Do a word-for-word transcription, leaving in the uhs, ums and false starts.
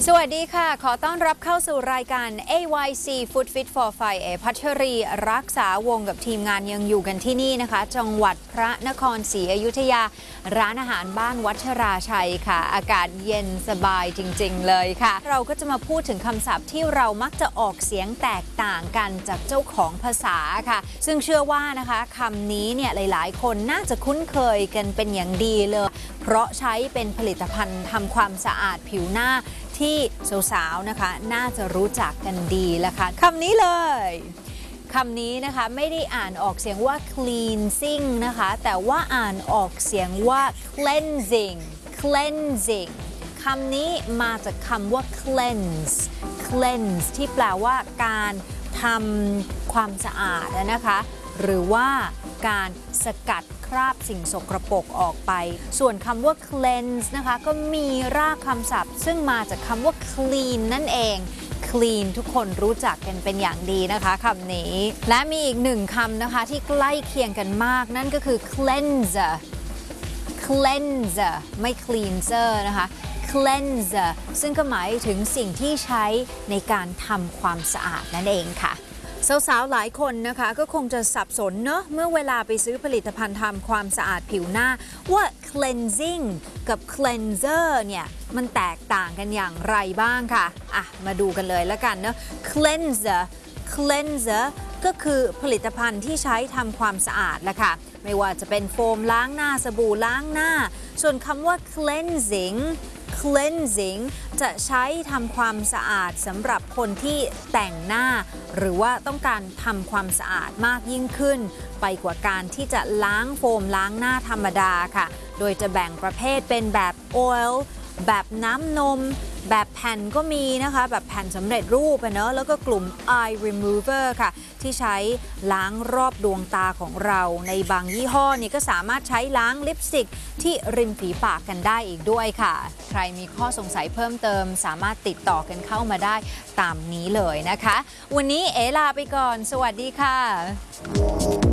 สวัสดีค่ะขอต้อนรับเข้าสู่รายการ เอ วาย ซี Food Fit for Five เอพัชรีรักษาวงกับทีมงานยังอยู่กันที่นี่นะคะจังหวัดพระนครศรีอยุธยาร้านอาหารบ้านวัชราชัยค่ะอากาศเย็นสบายจริงๆเลยค่ะเราก็จะมาพูดถึงคำศัพท์ที่เรามักจะออกเสียงแตกต่างกันจากเจ้าของภาษาค่ะซึ่งเชื่อว่านะคะคำนี้เนี่ยหลายๆคนน่าจะคุ้นเคยกันเป็นอย่างดีเลยเพราะใช้เป็นผลิตภัณฑ์ทำความสะอาดผิวหน้าที่สาวๆนะคะน่าจะรู้จักกันดีแล้วค่ะคำนี้เลยคำนี้นะคะไม่ได้อ่านออกเสียงว่า cleansing นะคะแต่ว่าอ่านออกเสียงว่า cleansing cleansing คำนี้มาจากคำว่า cleanse cleanse ที่แปลว่าการทำความสะอาดนะคะหรือว่าการสกัดคราบสิ่งสกปรกออกไปส่วนคำว่า cleanse นะคะก็มีรากคำศัพท์ซึ่งมาจากคำว่า clean นั่นเอง clean ทุกคนรู้จักกันเป็นอย่างดีนะคะคำนี้และมีอีกหนึ่งคำนะคะที่ใกล้เคียงกันมากนั่นก็คือ cleanser cleanser ไม่ cleanser นะคะ cleanser ซึ่งก็หมายถึงสิ่งที่ใช้ในการทำความสะอาดนั่นเองค่ะสาวๆหลายคนนะคะก็คงจะสับสนเนอะเมื่อเวลาไปซื้อผลิตภัณฑ์ทำความสะอาดผิวหน้าว่า cleansing กับ cleanser เนี่ยมันแตกต่างกันอย่างไรบ้างค่ะอ่ะมาดูกันเลยแล้วกันเนอะ cleanser cleanser ก็คือผลิตภัณฑ์ที่ใช้ทำความสะอาดแหละค่ะไม่ว่าจะเป็นโฟมล้างหน้าสบู่ล้างหน้าส่วนคำว่า cleansing cleansing จะใช้ทำความสะอาดสำหรับคนที่แต่งหน้าหรือว่าต้องการทำความสะอาดมากยิ่งขึ้นไปกว่าการที่จะล้างโฟมล้างหน้าธรรมดาค่ะโดยจะแบ่งประเภทเป็นแบบ oil แบบน้ำนมแบบแผ่นก็มีนะคะแบบแผ่นสำเร็จรูปเนอะแล้วก็กลุ่ม eye remover ค่ะที่ใช้ล้างรอบดวงตาของเราในบางยี่ห้อนี่ก็สามารถใช้ล้างลิปสติกที่ริมฝีปากกันได้อีกด้วยค่ะใครมีข้อสงสัยเพิ่มเติมสามารถติดต่อกันเข้ามาได้ตามนี้เลยนะคะวันนี้เอลาไปก่อนสวัสดีค่ะ